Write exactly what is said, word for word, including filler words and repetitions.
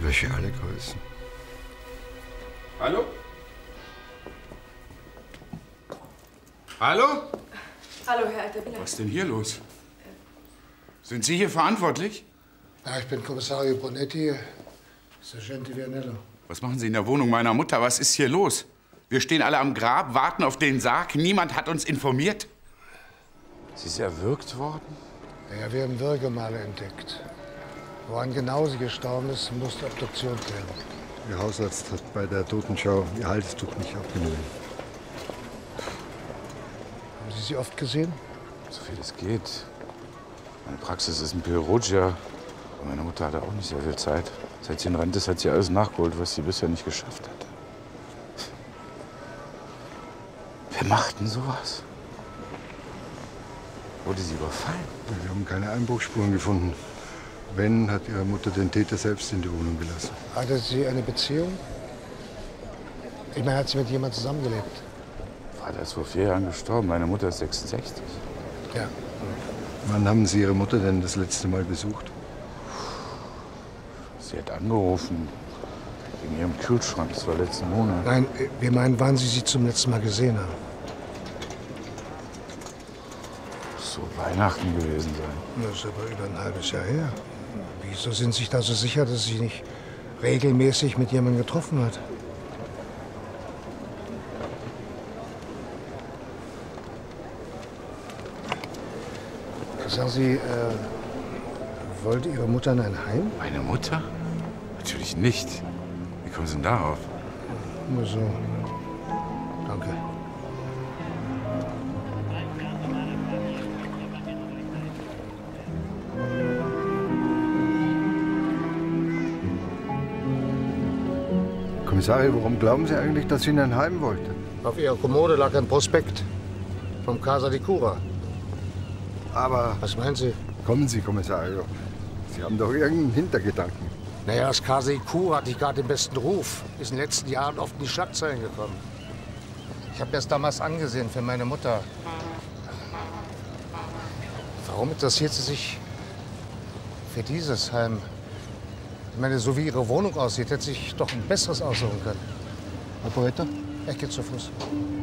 spreche alle Größen. Hallo? Hallo? Hallo, Herr Altavilla. Was ist denn hier los? Sind Sie hier verantwortlich? Ja, ich bin Kommissario Bonetti, Sergente Vianello. Was machen Sie in der Wohnung meiner Mutter? Was ist hier los? Wir stehen alle am Grab, warten auf den Sarg. Niemand hat uns informiert. Sie ist erwürgt worden? Ja, wir haben Würgemale entdeckt. Woran genau sie gestorben ist, muss die Obduktion klären. Ihr Hausarzt hat bei der Totenschau ihr Halstuch nicht abgenommen. Haben Sie sie oft gesehen? So viel es geht. Meine Praxis ist in Perugia. Meine Mutter hatte auch nicht sehr viel Zeit. Seit sie in Rente ist, hat sie alles nachgeholt, was sie bisher nicht geschafft hat. Wer macht denn sowas? Wurde sie überfallen? Wir haben keine Einbruchsspuren gefunden. Wenn, hat Ihre Mutter den Täter selbst in die Wohnung gelassen. Hatte sie eine Beziehung? Ich meine, hat sie mit jemandem zusammengelebt? Vater ist vor vier Jahren gestorben. Meine Mutter ist sechsundsechzig. Ja. Wann haben Sie Ihre Mutter denn das letzte Mal besucht? Sie hat angerufen. Wegen ihrem Kühlschrank. Das war letzten Monat. Nein, wir meinen, wann Sie sie zum letzten Mal gesehen haben. So Weihnachten gewesen sein. Das ist aber über ein halbes Jahr her. Wieso sind Sie sich da so sicher, dass sie nicht regelmäßig mit jemandem getroffen hat? Sagen Sie, äh, wollte Ihre Mutter in ein Heim? Meine Mutter? Natürlich nicht. Wie kommen Sie denn darauf? Nur so. Danke. Kommissario, warum glauben Sie eigentlich, dass sie in ein Heim wollte? Auf Ihrer Kommode lag ein Prospekt vom Casa di Cura. Aber... Was meinen Sie? Kommen Sie, Kommissario. Sie haben doch irgendeinen Hintergedanken. Naja, das Casa di Cura hat nicht gerade den besten Ruf. Ist in den letzten Jahren oft in die Schlagzeilen gekommen. Ich habe mir das damals angesehen für meine Mutter. Warum interessiert sie sich für dieses Heim? Ich meine, so wie ihre Wohnung aussieht, hätte sich doch ein besseres aussuchen können. Herr Poeta? Ich gehe zu Fuß.